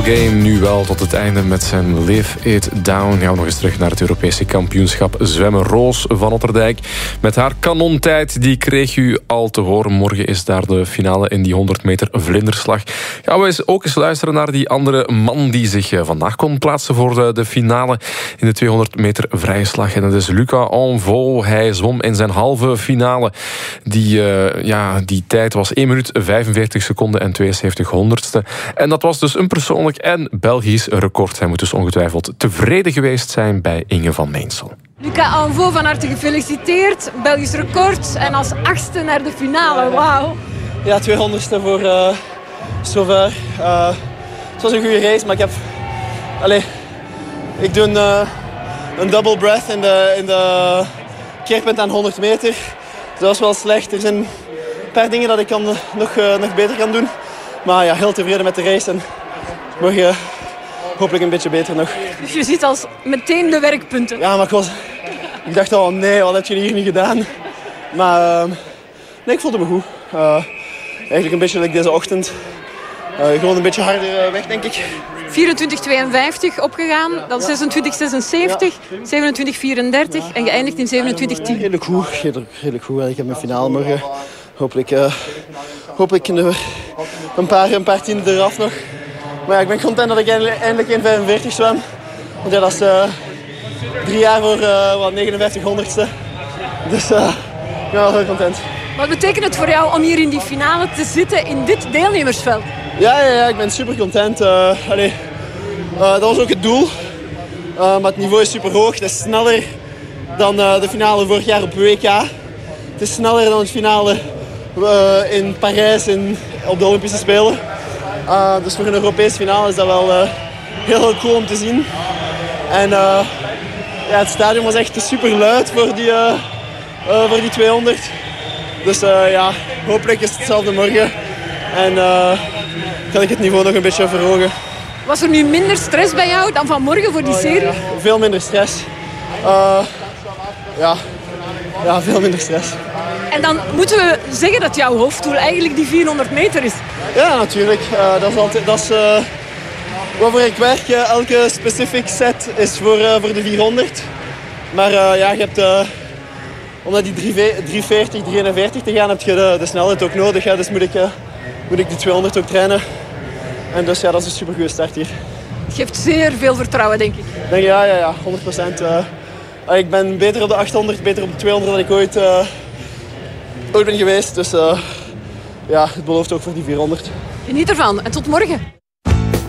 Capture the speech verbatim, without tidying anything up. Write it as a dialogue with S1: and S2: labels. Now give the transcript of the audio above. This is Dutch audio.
S1: game nu wel tot het einde met zijn Live It Down. Gaan we nog eens terug naar het Europese kampioenschap zwemmen. Roos van Otterdijk met haar kanontijd, die kreeg u al te horen. Morgen is daar de finale in die honderd meter vlinderslag. Gaan we eens ook eens luisteren naar die andere man die zich vandaag kon plaatsen voor de, de finale in de tweehonderd meter vrije slag. En dat is Lucas Anveau. Hij zwom in zijn halve finale. Die, uh, ja, die tijd was één minuut vijfenveertig seconden en tweeënzeventig honderdste. En dat was dus een persoonlijk en Belgisch record. Hij moet dus ongetwijfeld tevreden geweest zijn bij Inge van Meensel.
S2: Lucas Anveau, van harte gefeliciteerd. Belgisch record en als achtste naar de finale. Wauw.
S3: Ja, tweehonderdste voor uh, zover. Uh, het was een goede race, maar ik heb... Allez, ik doe een, uh, een double breath in de, in de keerpunt aan honderd meter. Dat was wel slecht. Er zijn een paar dingen dat ik kan, nog, uh, nog beter kan doen. Maar ja, heel tevreden met de race. En morgen hopelijk een beetje beter nog.
S2: Dus je ziet als meteen de werkpunten.
S3: Ja, maar ik, was, ik dacht al, nee, wat heb je hier niet gedaan? Maar uh, nee, ik voelde me goed. Uh, eigenlijk een beetje like deze ochtend. Uh, gewoon een beetje harder uh, weg, denk ik.
S2: vierentwintig tweeënvijftig opgegaan, dan zesentwintig zesenzeventig, zevenentwintig vierendertig en geëindigd in zevenentwintig tien.
S3: Redelijk goed, redelijk, redelijk goed. Ik heb mijn finale morgen. Hopelijk, uh, hopelijk kunnen we een paar, een paar tienden eraf nog. Maar ja, ik ben content dat ik eindelijk één vijfenveertig zwem. Want ja, dat is uh, drie jaar voor uh, wat negenenvijftig honderdste. Dus uh, ik ben wel heel content.
S2: Wat betekent het voor jou om hier in die finale te zitten in dit deelnemersveld?
S3: Ja, ja, ja, ik ben super content. Uh, allee, uh, dat was ook het doel. Uh, maar het niveau is super hoog. Het is sneller dan uh, de finale vorig jaar op W K. Het is sneller dan het finale uh, in Parijs in, op de Olympische Spelen. Uh, dus voor een Europese finale is dat wel uh, heel, heel cool om te zien. En uh, ja, het stadion was echt super luid voor die, uh, uh, voor die tweehonderd. Dus uh, ja, hopelijk is het hetzelfde morgen. En uh, kan ik het niveau nog een beetje verhogen.
S2: Was er nu minder stress bij jou dan vanmorgen voor die serie?
S3: Uh, ja, veel minder stress. Uh, ja. ja, veel minder stress.
S2: En dan moeten we zeggen dat jouw hoofddoel eigenlijk die vierhonderd meter is.
S3: Ja, natuurlijk. Uh, dat is, altijd, dat is uh, waarvoor ik werk. Uh, elke specific set is voor, uh, voor de vierhonderd. Maar uh, ja, je hebt... Uh, om naar die drie veertig, drie eenenveertig te gaan, heb je de, de snelheid ook nodig. Hè. Dus moet ik, uh, moet ik die tweehonderd ook trainen. En dus ja, dat is een supergoeie start hier.
S2: Het geeft zeer veel vertrouwen, denk ik.
S3: Denk, ja, ja, ja, honderd procent. Uh, ik ben beter op de achthonderd, beter op de tweehonderd dan ik ooit, uh, ooit ben geweest. Dus uh, ja, het belooft ook voor die vierhonderd.
S2: Geniet ervan en tot morgen.